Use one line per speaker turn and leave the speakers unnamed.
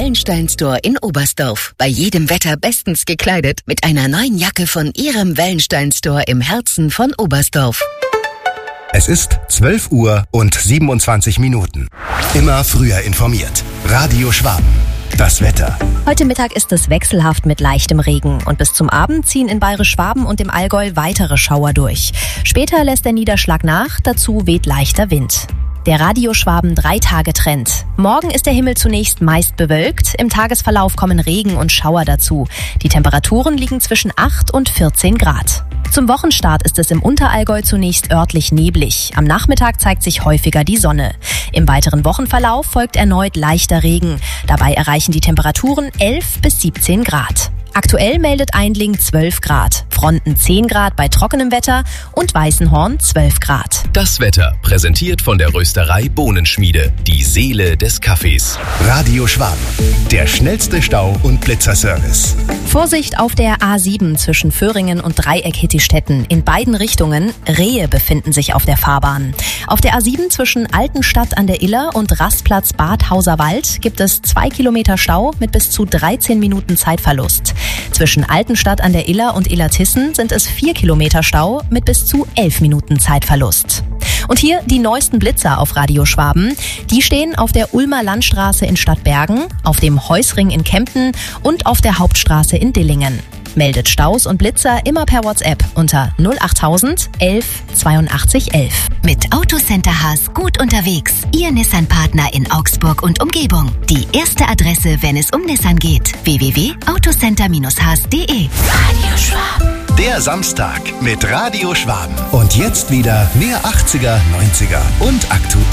Wellenstein Store in Oberstdorf. Bei jedem Wetter bestens gekleidet mit einer neuen Jacke von Ihrem Wellenstein Store im Herzen von Oberstdorf.
Es ist 12 Uhr und 27 Minuten. Immer früher informiert. Radio Schwaben. Das Wetter.
Heute Mittag ist es wechselhaft mit leichtem Regen und bis zum Abend ziehen in Bayerisch-Schwaben und im Allgäu weitere Schauer durch. Später lässt der Niederschlag nach, dazu weht leichter Wind. Der Radio Schwaben 3-Tage-Trend. Morgen ist der Himmel zunächst meist bewölkt, im Tagesverlauf kommen Regen und Schauer dazu. Die Temperaturen liegen zwischen 8 und 14 Grad. Zum Wochenstart ist es im Unterallgäu zunächst örtlich neblig. Am Nachmittag zeigt sich häufiger die Sonne. Im weiteren Wochenverlauf folgt erneut leichter Regen. Dabei erreichen die Temperaturen 11 bis 17 Grad. Aktuell meldet Eindling 12 Grad, Fronten 10 Grad bei trockenem Wetter und Weißenhorn 12 Grad.
Das Wetter präsentiert von der Rösterei Bohnenschmiede, die Seele des Kaffees.
Radio Schwaben, der schnellste Stau- und Blitzerservice.
Vorsicht auf der A7 zwischen Föhringen und Dreieck-Hittistetten. In beiden Richtungen Rehe befinden sich auf der Fahrbahn. Auf der A7 zwischen Altenstadt an der Iller und Rastplatz Bad Hauserwald gibt es 2 Kilometer Stau mit bis zu 13 Minuten Zeitverlust. Zwischen Altenstadt an der Iller und Illertissen sind es 4 Kilometer Stau mit bis zu 11 Minuten Zeitverlust. Und hier die neuesten Blitzer auf Radio Schwaben. Die stehen auf der Ulmer Landstraße in Stadtbergen, auf dem Heusring in Kempten und auf der Hauptstraße in Dillingen. Meldet Staus und Blitzer immer per WhatsApp unter 08000 11 82 11.
Mit Autocenter Haas gut unterwegs. Ihr Nissan-Partner in Augsburg und Umgebung. Die erste Adresse, wenn es um Nissan geht. www.autocenter-haas.de. Radio Schwaben.
Der Samstag mit Radio Schwaben. Und jetzt wieder mehr 80er, 90er und aktuell.